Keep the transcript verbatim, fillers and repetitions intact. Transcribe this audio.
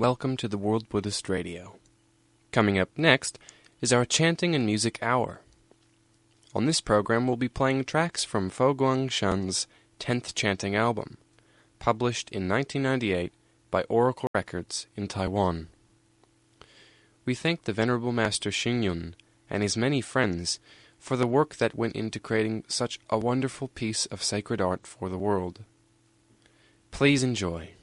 welcome to the World Buddhist Radio. Coming up next is our Chanting and Music Hour. On this program, we'll be playing tracks from Fo Guangshan's tenth Chanting Album, published in nineteen ninety-eight by Oracle Records in Taiwan. We thank the Venerable Master Xing and his many friends for the work that went into creating such a wonderful piece of sacred art for the world. Please enjoy.